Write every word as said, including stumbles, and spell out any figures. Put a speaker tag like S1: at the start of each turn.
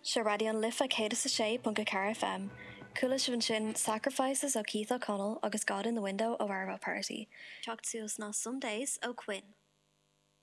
S1: Se radion lifa cé a sé punca car F M. Coola sin sin sacrifices ó Keith O'Connell agus God in the Window ó Arvo Party. Teacht suas ná some days ó Quinn.